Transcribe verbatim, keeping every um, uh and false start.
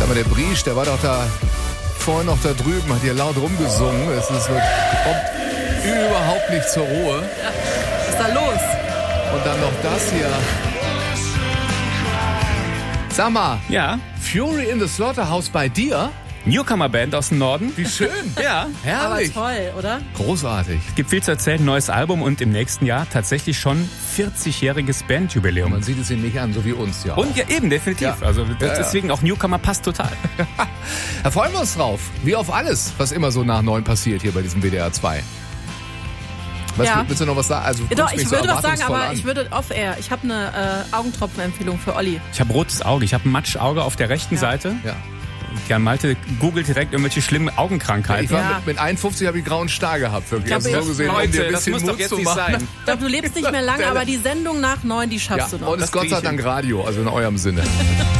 mal, der Briesch, der war doch da vorhin noch da drüben, hat hier laut rumgesungen. Es ist, kommt überhaupt nicht zur Ruhe. Ja, was ist da los? Und dann noch das hier. Sag mal, Ja, Fury in the Slaughterhouse bei dir? Newcomer-Band aus dem Norden. Wie schön. Ja, Aber Herrlich. toll, oder? Großartig. gibt viel zu erzählen, neues Album und im nächsten Jahr tatsächlich schon vierzigjähriges Bandjubiläum. Man sieht es ihnen nicht an, so wie uns ja. Und ja, eben, definitiv. Ja. Also Ja, ja. deswegen auch Newcomer passt total. Da freuen wir uns drauf. Wie auf alles, was immer so nach neun passiert hier bei diesem W D R zwei. Was, Ja. Willst du noch was sagen? Also, Ja, doch, guckst mich ich so würde was sagen, erwartungsvoll aber an. ich würde off-air. Ich habe eine äh, Augentropfenempfehlung für Olli. Ich habe rotes Auge, ich habe ein Matschauge auf der rechten Ja. Seite. Ja. Jan Malte googelt direkt irgendwelche schlimmen Augenkrankheiten. Ich war Ja. mit, mit einundfünfzig habe ich grauen Star gehabt, wirklich. Ja, Also aber so gesehen, um Leute, dir ein das bisschen muss Mut doch jetzt zu nicht machen. sein. Ich glaube, du lebst nicht mehr lange, aber die Sendung nach neun, die Ja, schaffst du noch. und es ist Das Gott krieg sei ich Dank hin. Radio, also in eurem Sinne.